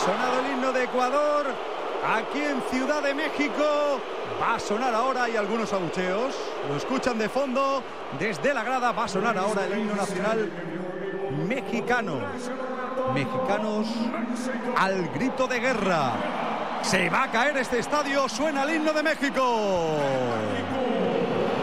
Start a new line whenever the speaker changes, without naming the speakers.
sonado el himno de Ecuador aquí en Ciudad de México. Va a sonar ahora, hay algunos abucheos, lo escuchan de fondo desde la grada. Va a sonar ahora el himno nacional mexicano. Mexicanos al grito de guerra. Se va a caer este estadio, suena el himno de México.